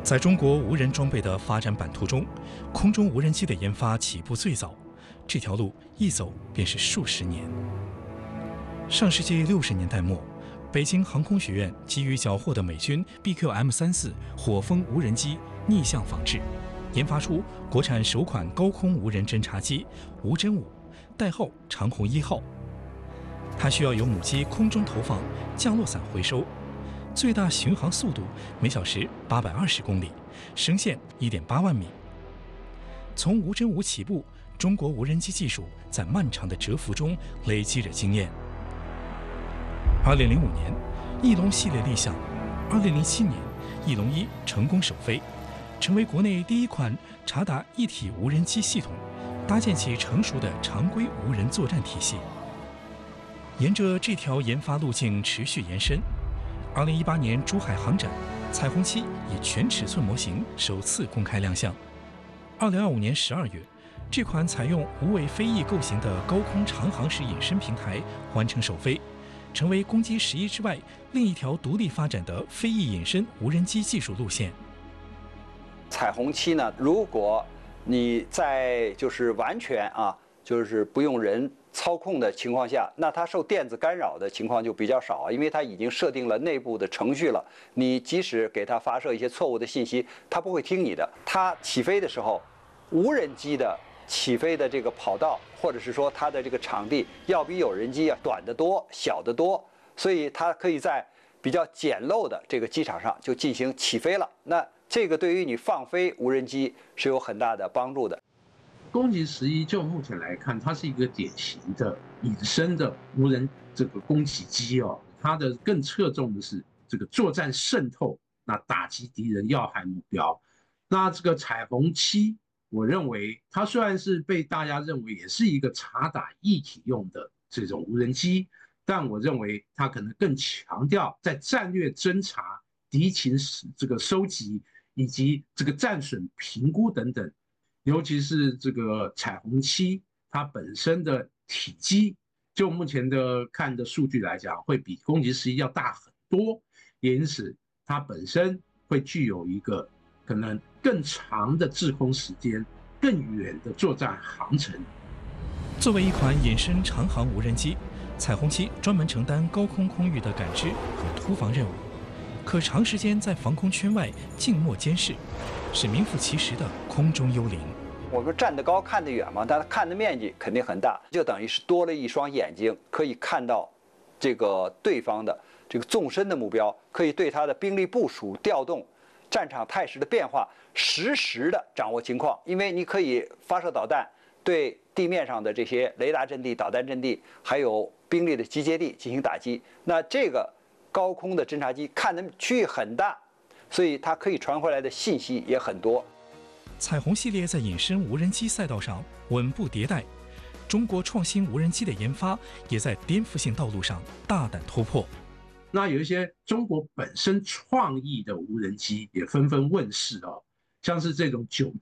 在中国无人装备的发展版图中，空中无人机的研发起步最早，这条路一走便是数十年。上世纪60年代末，北京航空学院基于缴获的美军 BQM-34火风无人机逆向仿制，研发出国产首款高空无人侦察机无侦5，代号长虹1号。它需要由母机空中投放，降落伞回收。最大巡航速度每小时820公里，升限1.8万米。从无侦5起步，中国无人机技术在漫长的蛰伏中累积着经验。2005年，翼龙系列立项；2007年，翼龙1成功首飞，成为国内第一款察打一体无人机系统，搭建起成熟的常规无人作战体系。沿着这条研发路径持续延伸。2018年珠海航展，彩虹7以全尺寸模型首次公开亮相。2025年12月，这款采用无尾飞翼构型的高空长航时隐身平台完成首飞，成为攻击11之外另一条独立发展的飞翼隐身无人机技术路线。 彩虹7呢，如果你在完全不用人操控的情况下，那它受电子干扰的情况就比较少，因为它已经设定了内部的程序了。你即使给它发射一些错误的信息，它不会听你的。它起飞的时候，无人机的起飞的这个跑道，或者是说它的这个场地，要比有人机短得多、小得多，所以它可以在比较简陋的这个机场上就进行起飞了。那这个对于你放飞无人机是有很大的帮助的。 攻击11就目前来看，它是一个典型的隐身的无人攻击机哦。它的更侧重的是这个作战渗透，那打击敌人要害目标。那这个彩虹7，我认为它虽然是被大家认为也是一个察打一体用的这种无人机，但我认为它可能更强调在战略侦察、敌情这个收集以及这个战损评估等等。尤其是这个彩虹7，它本身的体积，就目前的看的数据来讲，会比攻击11要大很多，也因此它本身会具有一个可能更长的滞空时间、更远的作战航程。 作为一款隐身长航无人机，彩虹7专门承担高空空域的感知和突防任务，可长时间在防空圈外静默监视，是名副其实的空中幽灵。 我们站得高看得远嘛，但它看的面积肯定很大，就等于是多了一双眼睛，可以看到这个对方的这个纵深的目标，可以对他的兵力部署、调动、战场态势的变化实时的掌握情况。因为你可以发射导弹，对地面上的这些雷达阵地、导弹阵地，还有兵力的集结地进行打击。那这个高空的侦察机看的区域很大，所以它可以传回来的信息也很多。 彩虹系列在隐身无人机赛道上稳步迭代，中国创新无人机的研发也在颠覆性道路上大胆突破。 那有一些中国本身创意的无人机也纷纷问世哦，像是这种9